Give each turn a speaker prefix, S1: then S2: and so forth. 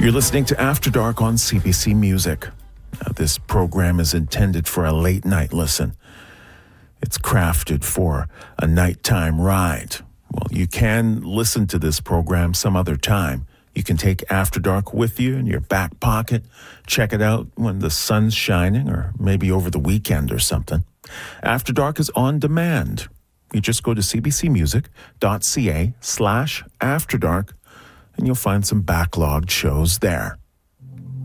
S1: You're listening to After Dark on CBC Music. Now, this program is intended for a late night listen. It's crafted for a nighttime ride. Well, you can listen to this program some other time. You can take After Dark with you in your back pocket. Check it out when the sun's shining or maybe over the weekend or something. After Dark is on demand. You just go to cbcmusic.ca/afterdark and you'll find some backlogged shows there.